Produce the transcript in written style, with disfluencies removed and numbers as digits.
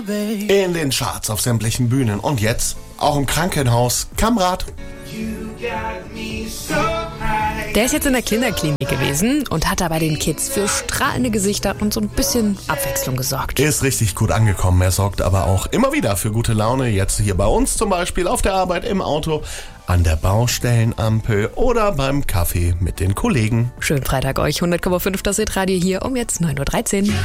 In den Charts auf sämtlichen Bühnen und jetzt auch im Krankenhaus. Kamrat. Der ist jetzt in der Kinderklinik gewesen und hat da bei den Kids für strahlende Gesichter und so ein bisschen Abwechslung gesorgt. Ist richtig gut angekommen. Er sorgt aber auch immer wieder für gute Laune. Jetzt hier bei uns zum Beispiel auf der Arbeit, im Auto, an der Baustellenampel oder beim Kaffee mit den Kollegen. Schönen Freitag euch, 100,5 das Hitradio hier um jetzt 9:13 Uhr.